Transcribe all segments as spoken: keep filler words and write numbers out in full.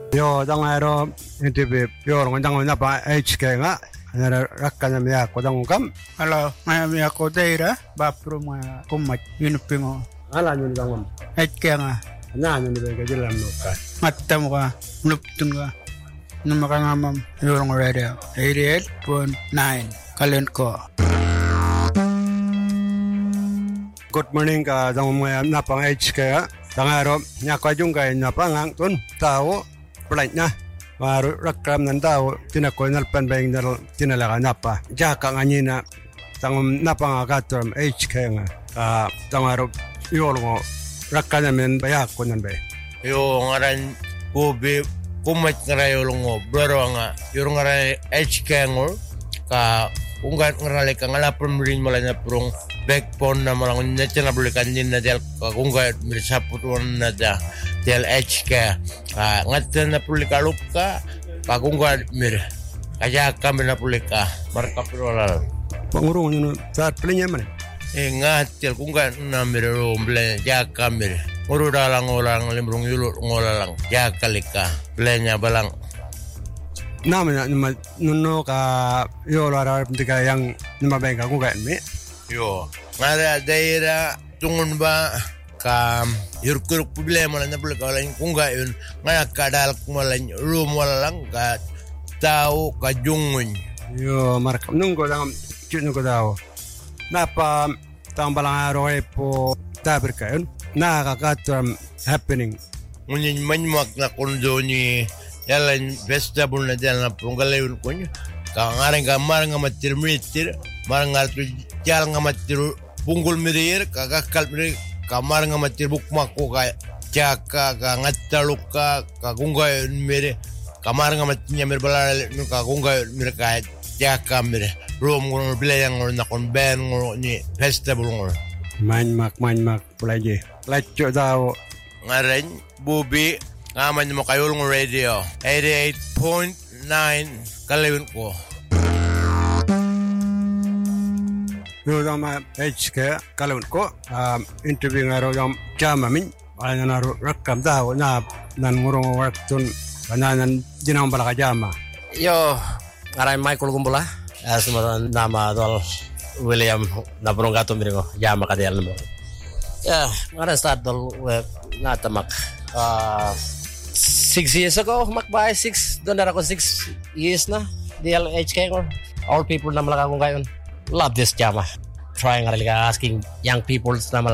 Yo tangero interview yo orang tang na pa H K nga na rakkan na ko tang kam. Hello, I am Yako Deira, Bapro mga kumat yunupingo. Ala nyo tang H K nga. Na nyo ni ka dilam no ka. Matam ka, nuptun ka. Numakangamam yung radio. eighty-eight point nine Kalent ko. Good morning ka tang mga na pang H K nga. Tangero nya ko jung kay na pangang tun tao Pulait na, maru rakram ng tao, tinakoy nalpan ba yung tinalaga na pa. Jaka nga niya na, tangom napangagatom H K nga, ka tangaro yolo mo, rakka namin bayak ko nan ba. Yo ngaran bubi kumat ngaray yolo mo, bro nga, yung ngaray H K nga, ka ungat ngarali ka ngalapon mo rin mala na prong backbone na malang natin na bulikan din na dahil kakungat mirisaputun na dahil Del H K, ah ngaten na pulika luka, kagungan mir, kaya kami na pulika, marka pirolal. Pangurong nyo saat pilinya mana? Eh ngatel kungan na mir rumble, kaya kami, uru dalang orang limrung yulur ngolalang, kaya kalika, plenya balang. Nama na nuno ka yo lara pentika yang nama bengka kungan mi. Yo, ngada daerah tungun ba. Ka yurkur problema na napula ka wala kung gayon nga kadal kumalan room wala lang ka tao ka jungun Yo marka nungko lang chino ko daw napa tambalang araw ay po tabir kayon nakakatam happening ngunyan manyak na kondo ni yalan vegetable na dyan na pungalayon ko niya ka ngaring ka marang nga matir-mitir marang nga tiyal nga matir punggol mirir kakakal mirir kamar nga matir bukmak ko ka chaka ka ngataluk ka kagungay mere kamar nga matinya mer balal no kagungay mer ka chaka mer room ngor bilayang ngor na kon ben ngor ni festival ngor man mak man mak pulaje lacho daw ngaren bubi ngaman mo kayo ng radio eighty-eight point nine kalawin ko. Yo dama H K kalun ko interview ngaro yang jama min ala na rakam daw na nan ngurong waktun kananan jinang balaka jama. Yo ngaray Michael Gumbula asma nama dol William na burong gato miringo jama kadel mo. Yeah, ngaray start dol na tamak uh, six years ago makbay six don ako six years na D L H K or all people na malaka kong gayon. Love this jama. Trying really asking young people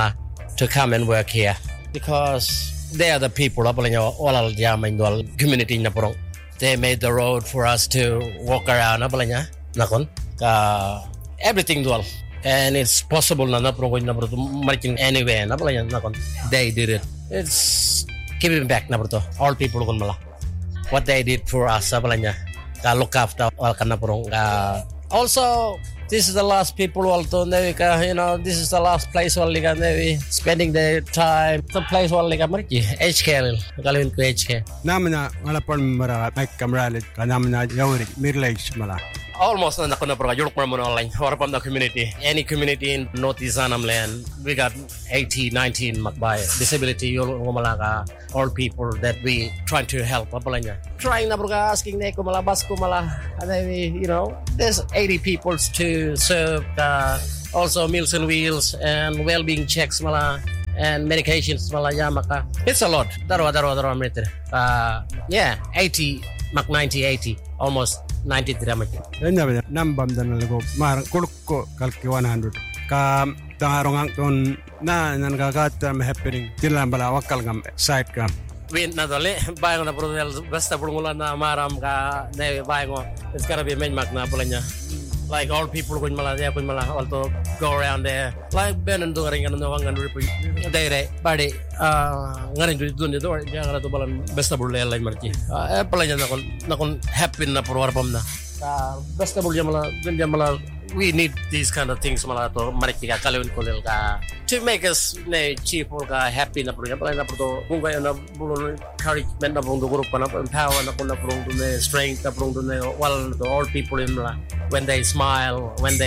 to come and work here because they are the people up in all jama in the community na porong. They made the road for us to walk around up in nakon. Uh, everything dual and it's possible na naporong na marching anywhere na pala nakon. They did it. It's giving back na to all people kun mala. What they did for us up in ka look after all kana porong. Uh, also this is the last people also you know this is the last place where they spending their time the place where they marchi H K kalin ko H K namna wala pon mara ay kamralit kanamna yawri mirlage mala almost na nakuna pro yulok mo online or from the community any community in North Izanam land we got eighty nineteen makbay disability yulok mo malaka all people that we trying to help apalanya trying na broga asking ne ko malabas ko mala and we you know there's eighty people to serve uh, also meals and wheels and well-being checks mala and medications mala yamaka it's a lot daro daro daro meter uh yeah eighty mak ninety eighty almost ninety drama enya ba nambam dan lago mar kulko kalki one hundred ka tangarong ang ton na nan gagatam happening tilan bala wakal ngam side kam win na dole bayo na produel basta pulungulan na maram ka ne bayo it's gotta be main mak na pulanya like all people kun mala dia kun mala also go around there like ben and doing and no wangan repeat dere body uh ngarin dun do dia ngara to balan basta bulel lain marti eh pulanya na kon na kon happy na por warpam na basta bul dia mala dia mala we need these kind of things mala to marti ka kalawin kolel ka to make us ne cheerful ka happy na pulanya pala na to kung kayo na bulol encouragement na pong grupo na empower na kun na pong strength na pong wal to all people in mala when they smile when they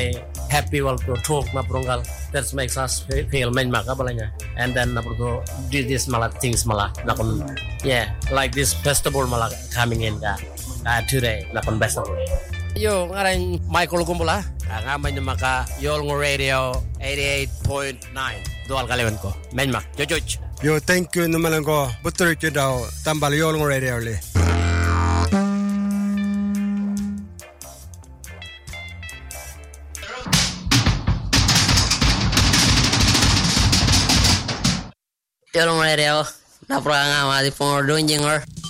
happy wal to talk na pronggal. That makes us feel main mak abalanya. And then na pro do this mala things mala na kon yeah like this festival mala coming in ka uh, today na kon festival. Yo ngaran Michael Gumbula nga may maka Yolngu Radio eighty-eight point nine dual kaliwan ko main mak jojoch. Yo, thank you naman ko. Butuloy ko daw. Tambal Yolngu Radio li. Yolngu Radio. Napro nga mga di pong ordong jinger.